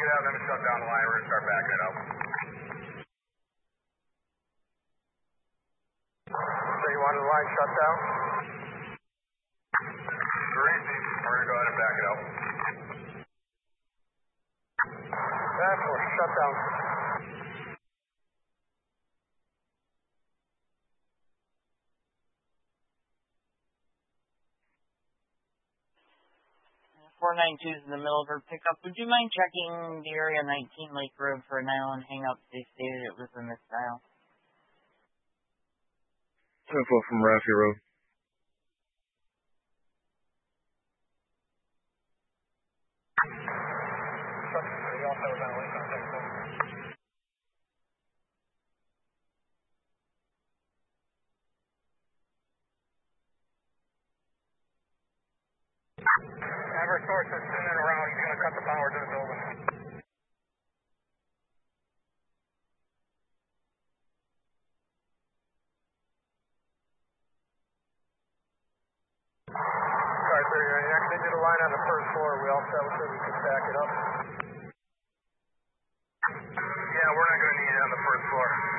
you have them shut down the line, we're going to start backing it up. So you wanted the line shut down? Greasy. We're going to go ahead and back it up. That's for shut down. .492 is in the middle of her pickup. Would you mind checking the area 19 Lake Road for a nylon hang-up? They stated it was a misdial. 10-4 from Raffy Road. Ever source is in and around. He's going to cut the power to the building. Sorry, sir. You're next into the line on the first floor. We all set so we can stack it up. Yeah, we're not going to need it on the first floor.